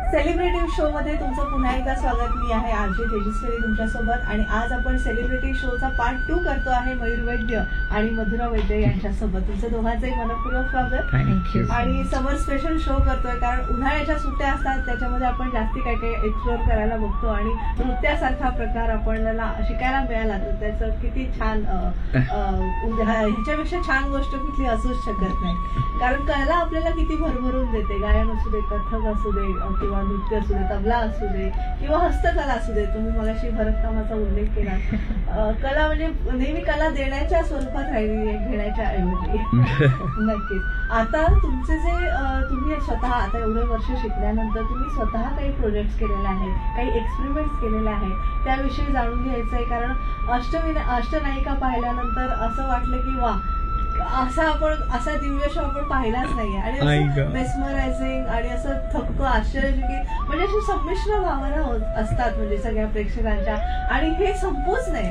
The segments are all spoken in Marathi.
सेलिब्रिटी शो मध्ये तुमचं पुन्हा एकदा स्वागत. मी आहे आरजे तेजस्वी तुमच्यासोबत आणि आज आपण सेलिब्रिटी शोचा पार्ट 2 करतो आहे. मयूर वैद्य आणि मधुरा वैद्य यांच्यासोबत तुमचं दोघांचंही मनपूर्वक स्वागत. थँक्यू. आणि समर स्पेशल शो करतोय कारण उन्हाळ्याच्या सुट्ट्या असतात, त्याच्यामध्ये आपण जास्ती काय काय एक्सप्लोर करायला बघतो आणि नृत्यासारखा प्रकार आपल्याला शिकायला मिळाला तर त्याचं किती छान ह्याच्यापेक्षा छान गोष्ट कुठली असूच शकत नाही. कारण कला आपल्याला किती भरभरून देते. गायन असू दे, कथक असू दे किंवा नृत्य असू दे, तबला असू दे किंवा हस्तकला असू दे. तुम्ही मगाशी भरतकामाचा उल्लेख केला. कला म्हणजे नेहमी कला देण्याच्या स्वरूपात राहिली आहे, घेण्याच्या ऐवजी. नक्कीच. आता तुमचे जे तुम्ही स्वतः आता एवढे वर्ष शिकल्यानंतर तुम्ही स्वतः काही प्रोजेक्ट केलेले आहेत, काही एक्सपेरिमेंट्स केलेले आहेत, त्याविषयी जाणून घ्यायचं आहे. कारण अष्टनायिका पाहिल्यानंतर असं वाटलं की वा, असा दिव्य शो आपण पाहिलाच नाहीये आणि असं मेस्मरायझिंग आणि असं थक्क आश्चर्यचकित म्हणजे अशी संमिश्र भावना असतात म्हणजे सगळ्या प्रेक्षकांच्या. आणि हे संपूच नाही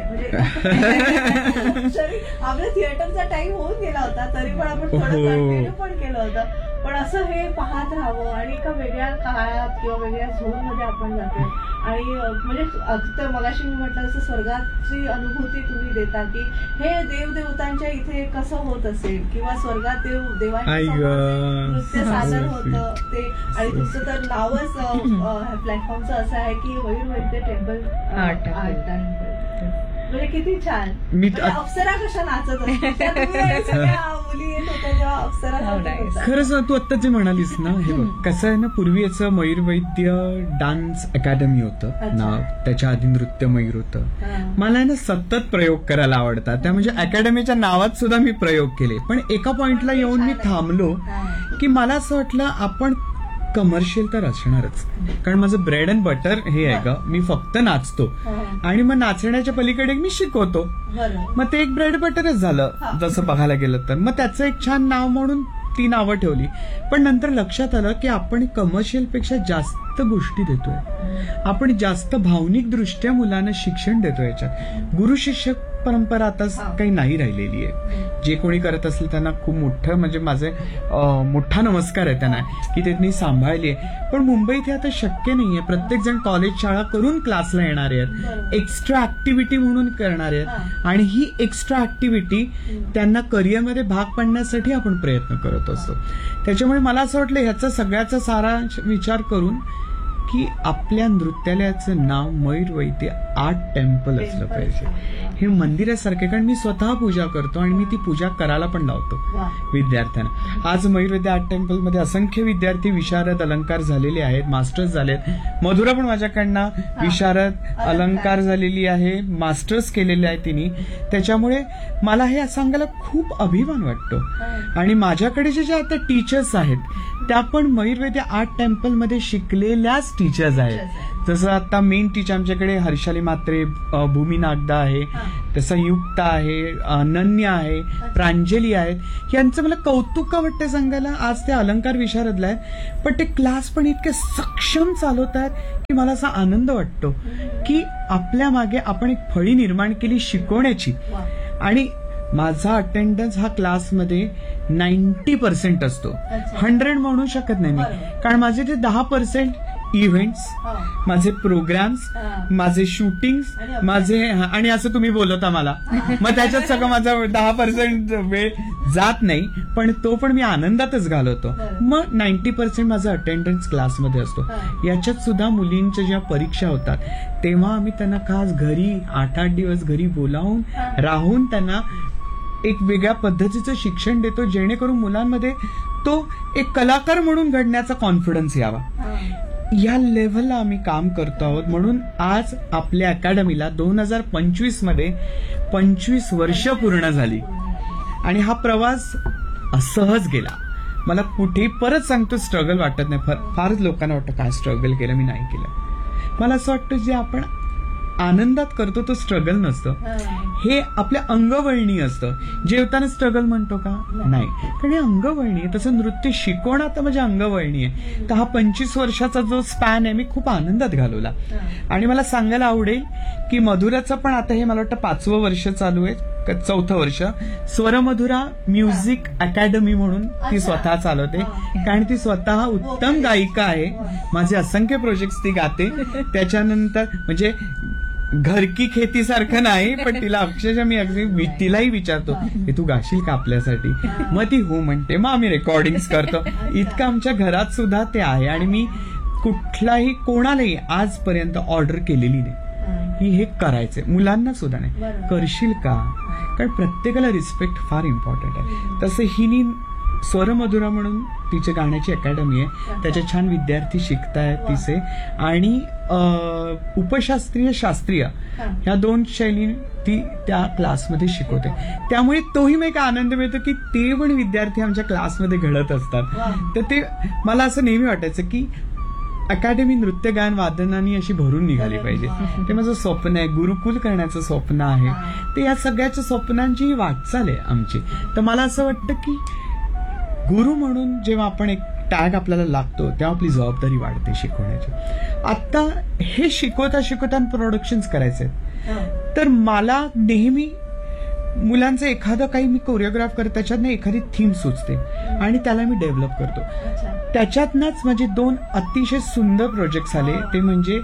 म्हणजे आपल्या थिएटरचा टाइम होऊन गेला होता तरी पण आपण थोडं कंटिन्यू पण केलं होतं. पण असं हे पाहत राहावं आणि एका वेगळ्या काळात किंवा वेगळ्या झोन मध्ये आपण जातो आणि म्हणजे तर मगाशी मी म्हटलं तसं स्वर्गाची अनुभूती तुम्ही देता की हे देवदेवतांच्या इथे कसं होत असेल किंवा स्वर्गात देवांचं नृत्य सादर होतं ते. आणि तुमचं तर नावच प्लॅटफॉर्मचं असं आहे की मयूर वैद्य टेम्पल आर्ट टेम्पल. म्हणजे किती छान. अप्सरा कशा नाचत मुली येत होत्या जेव्हा अप्सरा. खरंच तू आत्ता जे म्हणालीस ना, हे बघ कसं आहे ना, पूर्वी याचं मयूर वैद्य डान्स अकॅडमी होतं नाव, त्याच्या आधी नृत्य मयूर होतं. मला ना सतत प्रयोग करायला आवडतात, त्या म्हणजे अकॅडमीच्या नावात सुद्धा मी प्रयोग केले. पण एका पॉइंटला येऊन मी थांबलो की मला असं वाटलं आपण कमर्शियल तर असणारच, कारण माझं ब्रेड अँड बटर हे आहे का, मी फक्त नाचतो आणि मग नाचण्याच्या पलीकडे मी शिकवतो. मग ते एक ब्रेड बटरच झालं जसं बघायला गेलं तर. मग त्याचं एक छान नाव म्हणून ती नावं ठेवली. पण नंतर लक्षात आलं की आपण कमर्शियल पेक्षा जास्त गोष्टी देतोय, आपण जास्त भावनिक दृष्ट्या मुलांना शिक्षण देतोय. याच्यात गुरु शिक्षक परंपरा आता काही नाही राहिलेली आहे. जे कोणी करत असेल त्यांना खूप मोठं म्हणजे माझे मोठा नमस्कार आहे त्यांना की त्यांनी सांभाळली आहे. पण मुंबईत हे आता शक्य नाहीये. प्रत्येक जण कॉलेज शाळा करून क्लासला येणारे आहेत, एक्स्ट्रा ऍक्टिव्हिटी म्हणून करणारे आहेत आणि ही एक्स्ट्रा ऍक्टिव्हिटी त्यांना करिअरमध्ये भाग पाडण्यासाठी आपण प्रयत्न करत असतो. त्याच्यामुळे मला असं वाटलं ह्याचा सगळ्याचा सारांश विचार करून की आपल्या नृत्यालयाचं नाव मयूर वैद्य आर्ट टेम्पल असलं पाहिजे. हे मंदिरासारखे, कारण मी स्वतः पूजा करतो आणि मी ती पूजा करायला पण लावतो विद्यार्थ्यांना. आज मयूर वैद्य आर्ट टेम्पल मध्ये असंख्य विद्यार्थी विशारद अलंकार झालेले आहेत, मास्टर्स झालेत. मधुरा पण माझ्याकडनं विशारद अलंकार झालेली आहे, मास्टर्स केलेले आहे तिने. त्याच्यामुळे मला हे सांगायला खूप अभिमान वाटतो. आणि माझ्याकडे जे आता टीचर्स आहेत त्या पण मयूर वैद्य आर्ट टेम्पल मध्ये शिकलेल्याच टीचर्स आहेत. जसं आता मेन टीचर आमच्याकडे हर्षाली म्हात्रे, भूमी नागदा आहे, तसं युक्ता आहे, अनन्या आहे, प्रांजली आहेत. यांचं मला कौतुक का वाटतं सांगायला. आज ते अलंकार विशारदला आहेत पण ते क्लास पण इतके सक्षम चालवत आहेत की मला असा आनंद वाटतो की आपल्या मागे आपण एक फळी निर्माण केली शिकवण्याची. आणि माझा अटेंडन्स हा क्लासमध्ये 90% असतो, 100 म्हणू शकत नाही मी, कारण माझे ते 10% इव्हेंट्स, माझे प्रोग्राम्स, माझे शूटिंग्स, माझे आणि असं तुम्ही बोलता मला, मग त्याच्यात सगळं माझा 10% वेळ जात नाही, पण तो पण मी आनंदातच घालवतो. मग 90% माझा अटेंडन्स क्लासमध्ये असतो. याच्यात सुद्धा मुलींच्या जेव्हा परीक्षा होतात तेव्हा आम्ही त्यांना खास घरी 8-8 दिवस घरी बोलावून राहून त्यांना एक वेगळ्या पद्धतीचं शिक्षण देतो, जेणेकरून मुलांमध्ये तो एक कलाकार म्हणून घडण्याचा कॉन्फिडन्स यावा. या लेव्हलला आम्ही काम करतो आहोत. म्हणून आज आपल्या अकॅडमीला 2025 मध्ये 25 वर्ष पूर्ण झाली आणि हा प्रवास असहज गेला. मला कुठेही परत सांगतो स्ट्रगल वाटत नाही. फारच लोकांना वाटतं काय स्ट्रगल केलं, मी नाही केलं. मला असं वाटतं जे आपण आनंदात करतो तो स्ट्रगल नसतं, हे आपल्या अंगवळणी असतं. जेवताना स्ट्रगल म्हणतो का, नाही, कारण हे अंगवळणी आहे. तसं नृत्य शिकवणं आता माझ्या अंगवळणी आहे. तर हा 25 वर्षाचा जो स्पॅन आहे मी खूप आनंदात घालवला. आणि मला सांगायला आवडेल की मधुराचं पण आता हे मला वाटतं 5वं वर्ष चालू आहे. 4थं वर्ष स्वरमधुरा म्युझिक अकॅडमी म्हणून ती स्वतः चालवते, कारण ती स्वतः उत्तम गायिका आहे. माझे असंख्य प्रोजेक्ट्स ती गाते. त्याच्यानंतर म्हणजे घर की खेती सारखं नाही, पण तिला अक्षरशः मी अगदी तिलाही विचारतो की तू गाशील का आपल्यासाठी, मग ती हो म्हणते, मग आम्ही रेकॉर्डिंग करतो. इतकं आमच्या घरात सुद्धा ते आहे. आणि मी कुठलाही कोणालाही आजपर्यंत ऑर्डर केलेली नाही की हे करायचंय, मुलांना सुद्धा नाही, करशील का, कारण प्रत्येकाला रिस्पेक्ट फार इम्पॉर्टंट आहे. तसं हिनी स्वरमधुरा म्हणून तिच्या गाण्याची अकॅडमी आहे, त्याच्यात छान विद्यार्थी शिकतायत तिचे. आणि उपशास्त्रीय शास्त्रीय ह्या 2 शैली ती त्या क्लासमध्ये शिकवते. त्यामुळे तोही मग एक आनंद मिळतो की ते पण विद्यार्थी आमच्या क्लासमध्ये घडत असतात. तर ते मला असं नेहमी वाटायचं की अकॅडमी नृत्य गायन वादनानी अशी भरून निघाली पाहिजे. ते माझं स्वप्न आहे, गुरुकुल करण्याचं स्वप्न आहे. ते या सगळ्याच्या स्वप्नांची वाटचाल आहे आमची. तर मला असं वाटतं की गुरु म्हणून जेव्हा आपण एक टॅग आपल्याला लागतो तेव्हा आपली जबाबदारी वाढते शिकवण्याची. आता हे शिकवता शिकवता प्रोडक्शन्स करायचे, तर मला नेहमी मुलांचं एखादं काही मी कोरिओग्राफ करतो, त्याच्यातनं एखादी थीम सुचते आणि त्याला मी डेव्हलप करतो. त्याच्यातनंच माझे 2 अतिशय सुंदर प्रोजेक्ट्स आले, ते म्हणजे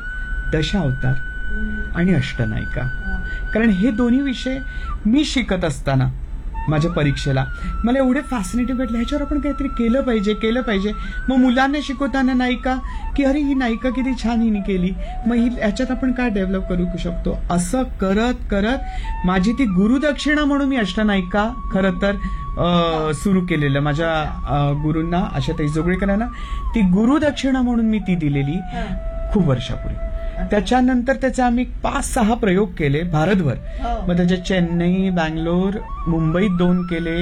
दशावतार आणि अष्टनायिका. कारण हे दोन्ही विषय मी शिकत असताना माझ्या परीक्षेला मला एवढे फॅसिनेटिव्ह वाटले, ह्याच्यावर आपण काहीतरी केलं पाहिजे. मग मुलांना शिकवताना नायिका की अरे ही नायिका किती छान हिने केली, मग ही ह्याच्यात आपण काय डेव्हलप करू शकतो. असं करत करत माझी ती गुरुदक्षिणा म्हणून मी अष्टनायिका खरं तर सुरू केलेलं. माझ्या गुरूंना आशाताई जोगळेकरांना ती गुरुदक्षिणा म्हणून मी ती दिलेली खूप वर्षापूर्वी. त्याच्यानंतर त्याचे आम्ही 5-6 प्रयोग केले भारतभर. मग त्याच्या चेन्नई, बँगलोर, मुंबईत 2 केले.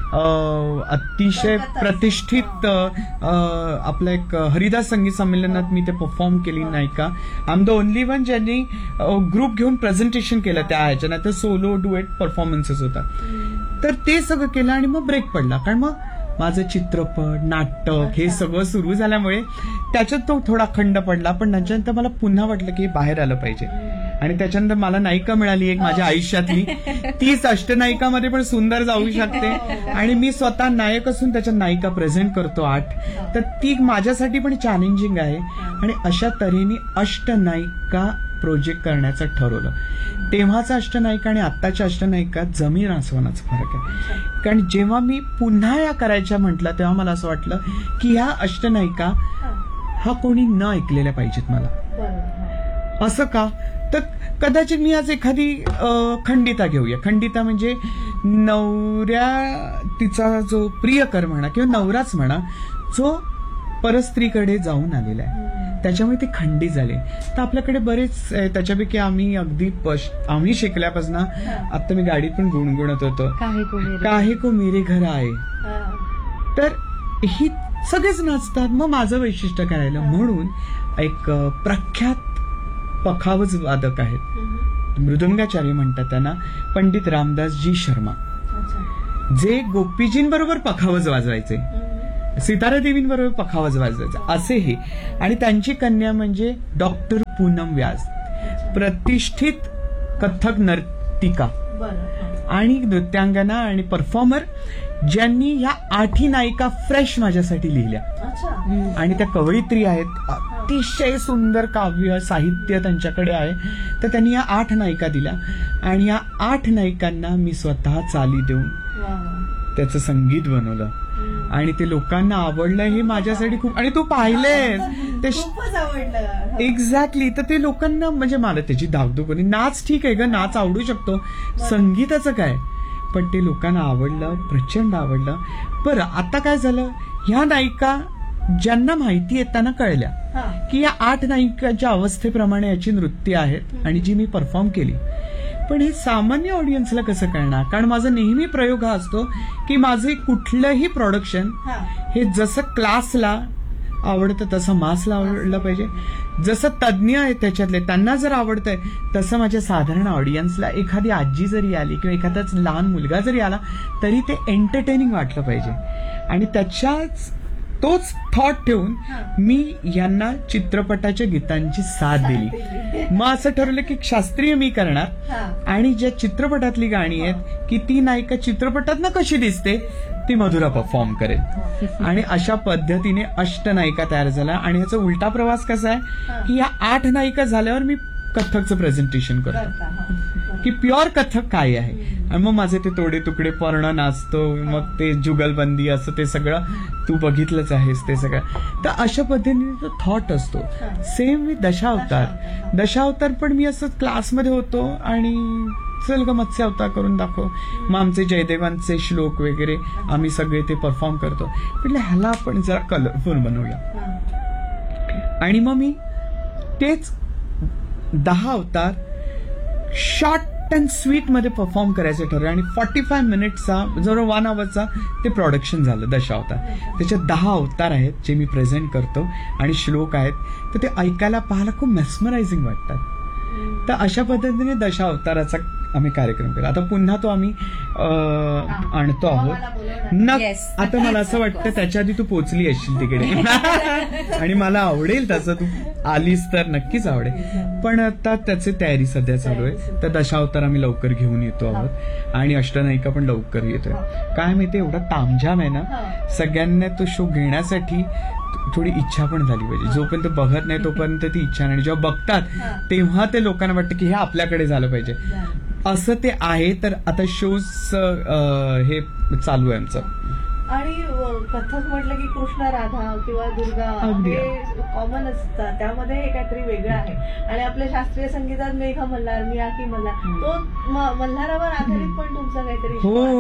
अतिशय प्रतिष्ठित आपलं एक हरिदास संगीत संमेलनात मी ते परफॉर्म केली नायिका. I am the only one ज्यांनी ग्रुप घेऊन प्रेझेंटेशन केलं त्या ह्याच्या, नाही तर सोलो डुएट परफॉर्मन्सेस होता. तर ते सगळं केलं आणि मग ब्रेक पडला, कारण मग माझं चित्रपट, नाटक हे सगळं सुरू झाल्यामुळे त्याच्यात तो थोडा खंड पडला. पण त्याच्यानंतर मला पुन्हा वाटलं की बाहेर आलं पाहिजे. आणि त्याच्यानंतर मला नायिका मिळाली एक माझ्या आयुष्यातली, तीच अष्टनायिकामध्ये पण सुंदर जाऊ शकते. आणि मी स्वतः नायक असून त्याच्यात नायिका प्रेझेंट करतो 8. तर ती माझ्यासाठी पण चॅलेंजिंग आहे. आणि अशा तऱ्हेने अष्टनायिका प्रोजेक्ट करायचं ठरवलं. तेव्हाचा अष्टनायिका आणि आत्ताच्या अष्टनायिकात जमीन आसमानाचा फरक आहे. कारण जेव्हा मी पुन्हा या करायच्या म्हटलं तेव्हा मला असं वाटलं की ह्या अष्टनायिका हा कोणी न ऐकलेल्या पाहिजेत मला. असं का, तर कदाचित मी आज एखादी खंडिता घेऊया. खंडिता म्हणजे नवऱ्या, तिचा जो प्रियकर म्हणा किंवा नवराच म्हणा, जो परस्त्रीकडे जाऊन आलेला आहे, त्याच्यामुळे ते खंडित झाले. तर आपल्याकडे बरेच त्याच्यापैकी आम्ही शिकल्यापासून आता मी गाडीत पण गुणगुणत होतो, काहे को मेरे घर आहे. तर ही सगळेच नाचतात, मग माझं वैशिष्ट्य करायला म्हणून एक प्रख्यात पखावज वादक आहेत, मृदंगाचार्य म्हणतात त्यांना, पंडित रामदासजी शर्मा, जे गोपीजींबरोबर पखावज वाजवायचे, सितारा देवींबरोबर पखावज वाजवायचे असे हे. आणि त्यांची कन्या म्हणजे डॉक्टर पूनम व्यास, प्रतिष्ठित कथक नर्तिका आणि नृत्यांगना आणि परफॉर्मर, ज्यांनी ह्या 8 नायिका फ्रेश माझ्यासाठी लिहिल्या. आणि त्या कवयित्री आहेत, अतिशय सुंदर काव्य साहित्य त्यांच्याकडे आहे. तर त्यांनी या 8 नायिका दिल्या आणि या 8 नायिकांना मी स्वतः चाली देऊन त्याचं संगीत बनवलं आणि ते लोकांना आवडलं. हे माझ्यासाठी खूप, आणि तू पाहिलेस ते खूपच आवडलं. एक्झॅक्टली. तर ते लोकांना, म्हणजे मला त्याची धाकधूक होती. नाच ठीक आहे ग, नाच आवडू शकतो, संगीताचं काय, पण ते लोकांना आवडलं, प्रचंड आवडलं. बरं, आता काय झालं, ह्या नायिका ज्यांना माहिती आहे त्यांना कळल्या की या 8 नायिकांच्या अवस्थेप्रमाणे याची नृत्य आहेत आणि जी मी परफॉर्म केली. पण हे सामान्य ऑडियन्सला कसं कळणार, कारण माझा नेहमी प्रयोग हा असतो की माझे कुठलंही प्रोडक्शन हे जसं क्लासला आवडतं तसं मासला आवडलं पाहिजे, जसं तज्ज्ञ आहेत त्याच्यातले त्यांना जर आवडतंय तसं माझ्या साधारण ऑडियन्सला, एखादी आजी जरी आली किंवा एखादाच लहान मुलगा जरी आला तरी ते एंटरटेनिंग वाटलं पाहिजे. आणि त्याच्याच तोच थॉट ठेवून मी यांना चित्रपटाच्या गीतांची साथ दिली. मग असं ठरवलं की शास्त्रीय मी करणार आणि ज्या चित्रपटातली गाणी आहेत की ती नायिका चित्रपटात कशी दिसते ती मधुरा परफॉर्म करेल. आणि अशा पद्धतीने अष्टनायिका तयार झाला. आणि याचा उलटा प्रवास कसा आहे की या 8 नायिका झाल्यावर मी कथ्थकचं प्रेझेंटेशन करतो की प्युअर कथ्थक काय आहे. आणि मग माझे ते तोडे तुकडे पर्ण नाचतो, मग ते जुगलबंदी असं ते सगळं तू बघितलंच आहेस ते सगळं. तर अशा पद्धतीने तो थॉट असतो. सेम मी दशावतार पण मी असं क्लासमध्ये होतो आणि चल ग मत्स्य अवतार करून दाखव. मग आमचे जयदेवांचे श्लोक वगैरे आम्ही सगळे ते परफॉर्म करतो. म्हटलं ह्याला आपण जरा कलरफुल बनवूया. आणि मग मी तेच 10 अवतार शॉर्ट अँड स्वीट मध्ये परफॉर्म करायचं ठरवलं. आणि 45 मिनिटचा जवळ 1 आवरचा ते प्रोडक्शन झालं दशावतार. त्याच्यात 10 अवतार आहेत जे मी प्रेझेंट करतो आणि श्लोक आहेत. तर ते ऐकायला पाहायला खूप मेस्मरायझिंग वाटतात. तर अशा पद्धतीने दशावताराचा आम्ही कार्यक्रम केला. आता पुन्हा तो आम्ही आणतो आहोत. आता मला असं वाटतं त्याच्या आधी तू पोचली असशील तिकडे आणि मला आवडेल तसं तू आलीस तर नक्कीच आवडेल. पण आता त्याची तयारी सध्या चालू आहे. तर दशावतार आम्ही लवकर घेऊन येतो आहोत आणि अष्टनायिका पण लवकर येतोय. काय माहिती एवढा तामझाम आहे ना, सगळ्यांना तो शो घेण्यासाठी थोडी इच्छा पण झाली पाहिजे. जोपर्यंत बघत नाही तोपर्यंत ती इच्छा नाही. जेव्हा बघतात तेव्हा ते लोकांना वाटतं की हे आपल्याकडे झालं पाहिजे. असं ते आहे. तर आता शोज हे चालू आहे आमचं. आणि कथक म्हटलं की कृष्ण राधा किंवा दुर्गा हे कॉमन असतात, त्यामध्ये हे काहीतरी वेगळं आहे. आणि आपल्या शास्त्रीय संगीतात मेघ मल्हार, मियाकी मल्हार, तो मल्हारावर आधारित पण तुमचं काहीतरी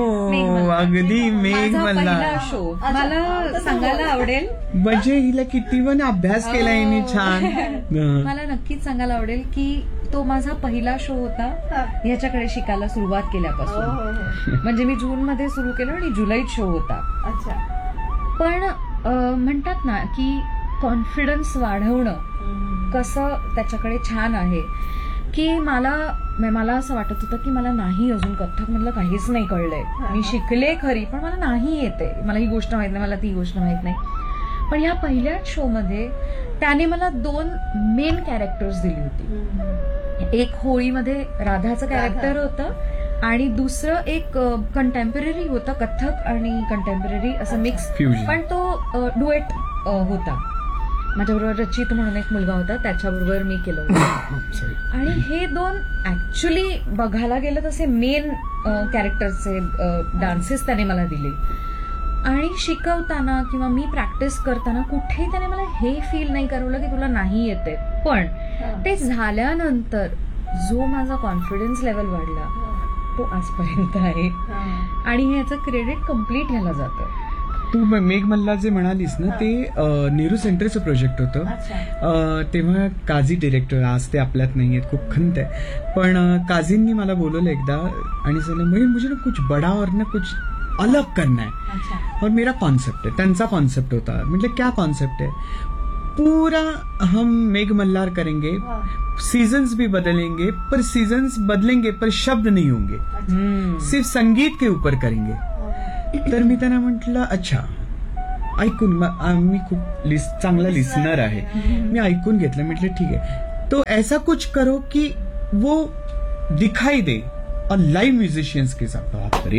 हो अगदी मेघ मल्हार शो मला सांगायला आवडेल. म्हणजे हिला किती पण अभ्यास केला यांनी छान. मला नक्कीच सांगायला आवडेल की तो माझा पहिला शो होता ह्याच्याकडे शिकायला सुरुवात केल्यापासून. म्हणजे मी जून मध्ये सुरू केलं आणि जुलैत शो होता. अच्छा. पण म्हणतात ना की कॉन्फिडन्स वाढवणं कसं त्याच्याकडे छान आहे की मला असं वाटत होतं की मला नाही अजून कथ्थक मधलं काहीच नाही कळलंय. मी शिकले खरी पण मला नाही येते. मला ही गोष्ट माहित नाही, मला ती गोष्ट माहित नाही. पण ह्या पहिल्याच शो मध्ये त्याने मला 2 मेन कॅरेक्टर्स दिली होती. एक होळीमध्ये राधाचं कॅरेक्टर होतं आणि दुसरं एक कंटेम्पररी होतं, कथ्थक आणि कंटेम्पररी असं मिक्स. पण तो डुएट होता. माझ्याबरोबर रचित म्हणून एक मुलगा होता, त्याच्याबरोबर मी केलं होतं. आणि हे 2 ऍक्च्युली बघायला गेलं तसे मेन कॅरेक्टरचे डान्सेस त्याने मला दिले. आणि शिकवताना किंवा मी प्रॅक्टिस करताना कुठेही त्याने मला हे फील नाही करवलं की तुला नाही येते. पण ते झाल्यानंतर जो माझा कॉन्फिडन्स लेवल वाढला तो आजपर्यंत आहे. आणि ह्याचं क्रेडिट कम्प्लीट ह्याला जातं. तू मेघ मल्हार जे म्हणालीस ना ते नेहरू सेंटरचं प्रोजेक्ट होतं. तेव्हा काझी डिरेक्टर, आज ते आपल्यात नाहीयेत, खूप खंत आहे. पण काझींनी मला बोलवलं एकदा आणि सांगितलं मुझे ना कुछ बड़ा और ना कुछ अलग करना है और मेरा कॉन्सेप्ट है. त्यांचा कॉन्सेप्ट होता. मतलब क्या कॉन्सेप्ट है, पूरा हम मेघ मल्हार करेंगे, सीजन्स भी बदलेंगे पर सीजन्स बदलेंगे पर शब्द नहीं होंगे, सिर्फ संगीत के ऊपर करेंगे. तर मी त्यांना म्हटलं अच्छा ऐकून, मी खूप चांगला लिसनर आहे, मी ऐकून घेतलं. म्हटलं ठीक आहे तो ऐसा कुछ करो कि वो दिखाई दे और लाइव म्युझिशियन्स के साथ.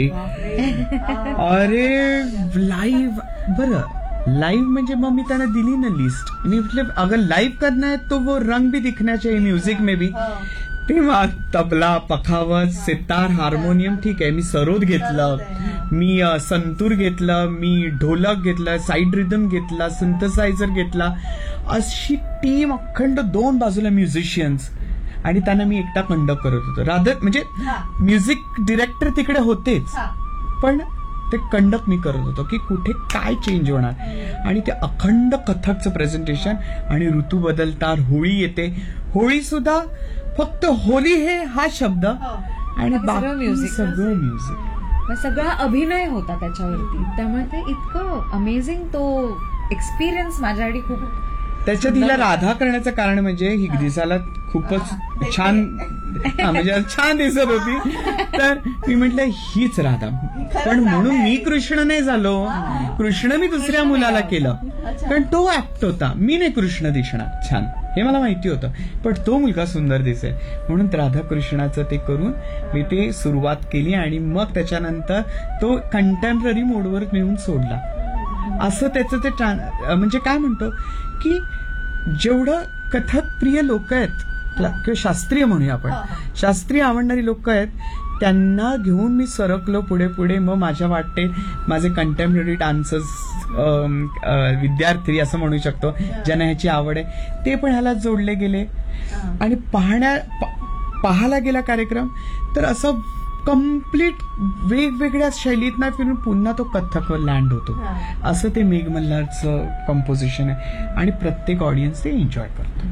अरे लाइव, बरं लाइव म्हणजे मग मी त्यांना दिली ना लिस्ट. मी म्हटलं अगर लाइव करना है तो वो रंग भी दिखना चाहिए म्युझिक में भी. तेव्हा तबला, पखावत, सितार, हार्मोनियम, ठीक आहे मी सरोद घेतलं, मी संतूर घेतलं, मी ढोलक घेतलं, साईड रिदम घेतला, सिंथसायझर घेतला. अशी टीम अखंड 2 बाजूला म्युझिशियन्स आणि त्यांना मी एकटा कंडक्ट करत होतो. रादर म्हणजे म्युझिक डिरेक्टर तिकडे होतेच पण ते कंडक्ट मी करत होतो की कुठे काय चेंज होणार. आणि ते अखंड कथकचं प्रेझेंटेशन. आणि ऋतू बदलतात, होळी येते, होळी सुद्धा फक्त होली हे हा शब्द आणि बाकी सगळं म्युझिक, सगळा अभिनय होता त्याच्यावरती. त्यामुळे ते इतकं अमेझिंग तो एक्सपिरियन्स माझ्यासाठी खूप. त्याच्यात हिला राधा करण्याचं कारण म्हणजे ही दिसायला खूपच छान म्हणजे छान दिसत होती. तर मी म्हटलं हीच राधा. पण म्हणून मी कृष्ण नाही झालो, कृष्ण मी दुसऱ्या मुलाला केलं, कारण तो ऍक्ट होता. मी नाही कृष्ण दिसणार छान, हे मला माहिती होतं, पण तो मुलगा सुंदर दिसेल म्हणून राधाकृष्णाचं ते करून मी ते सुरुवात केली. आणि मग त्याच्यानंतर तो कंटेम्पररी मोडवर नेऊन सोडला. असं त्याचं ते म्हणजे काय म्हणतो की जेवढं कथक प्रिय लोक आहेत किंवा शास्त्रीय म्हणूया आपण, शास्त्रीय आवडणारी लोक आहेत, त्यांना घेऊन मी सरकलो पुढे पुढे. मग माझ्या वाटेत माझे कंटेम्पररी डान्सर्स विद्यार्थी असं म्हणू शकतो ज्यांना ह्याची आवड आहे, ते पण ह्याला जोडले गेले. आणि पाहायला गेला कार्यक्रम तर असं कम्प्लीट वेगवेगळ्या शैलीत नाही फिरून पुन्हा तो कथ्थकवर लँड होतो. असं ते मेघ मल्हारचं कंपोजिशन आहे आणि प्रत्येक ऑडियन्स ते एन्जॉय करतो.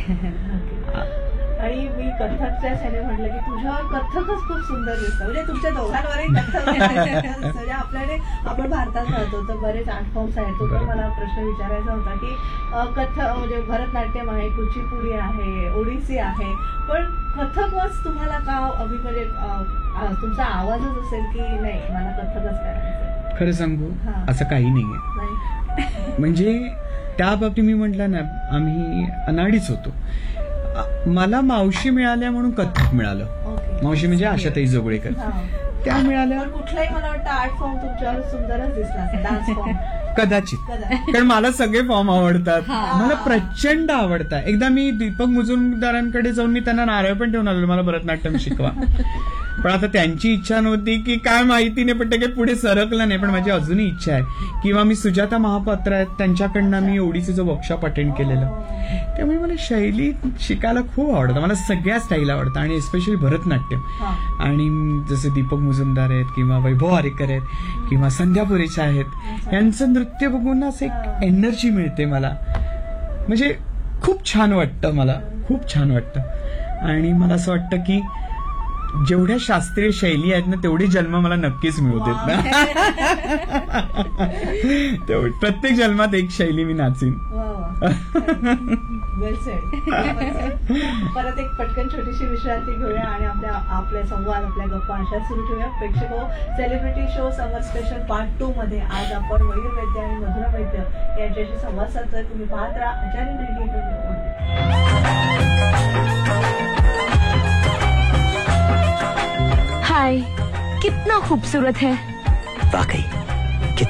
आणि मी कथ्थकच्या ह्याने म्हटलं की तुझ्यावर कथ्थकच खूप सुंदर दिसतं, म्हणजे तुमच्या दोघांवरही कथ्थक म्हणजे आपल्याकडे आपण भारतात राहतो तर बरेच आर्ट फॉर्म्स आहेत. तो पण मला प्रश्न विचारायचा होता की कथ्थक म्हणजे भरतनाट्यम आहे, कुचिपुडी आहे, ओडिसी आहे, पण कथ्थकच तुम्हाला का म्हणजे तुमचा आवाजच असेल की नाही मला कथ्थकच करायचं? खरं सांगू असं काही नाहीये. म्हणजे त्या बाबतीत मी म्हटलं ना, आम्ही अनाडीच होतो. मला मावशी मिळाल्या म्हणून कथ्थक मिळालं. मावशी म्हणजे आशाताई जोगळेकर, त्या मिळाल्या. कुठलाही मला वाटतं आर्ट फॉर्म तुमच्यावर सुंदरच दिसला, डान्स फॉर्म कदाचित, कारण मला सगळे फॉर्म आवडतात, मला प्रचंड आवडतात. एकदा मी दीपक मुजुमदारांकडे जाऊन मी त्यांना नारळ पण ठेवून आलो, मला भरतनाट्यम शिकवा. पण आता त्यांची इच्छा नव्हती की काय माहिती नाही, पण ते काही पुढे सरकलं नाही. पण माझी अजूनही इच्छा आहे. किंवा मी सुजाता महापात्र आहेत त्यांच्याकडनं मी ओडिसीचं वर्कशॉप अटेंड केलेलं. त्यामुळे मला शैली शिकायला खूप आवडतं, मला सगळ्या स्टाईल आवडतं आणि स्पेशली भरतनाट्यम. आणि जसे दीपक मुजुमदार आहेत किंवा वैभव आरेकर आहेत किंवा संध्या पुरेच्या आहेत, यांचं नृत्य बघून असं एक एनर्जी मिळते मला. म्हणजे खूप छान वाटतं, मला खूप छान वाटतं. आणि मला असं वाटतं की जेवढ्या शास्त्रीय शैली आहेत ना तेवढे जन्म मला नक्कीच मिळू देत ना. प्रत्येक जन्मात एक शैली मी नाचीन. वेल सेड. परत एक पटकन छोटीशी विश्रांती घेऊया आणि आपले संवाद, आपल्या गप्पा अशा सुरू ठेवूया. प्रेक्षक सेलिब्रिटी शो समर स्पेशल पार्ट 2 मध्ये आज आपण मयूर वैद्य आणि मधुरा वैद्य यांच्याशी संवाद साधतोय. तुम्ही पाहत राहा आचार्य 90.1. हाय, कितना खूबसूरत है वाकई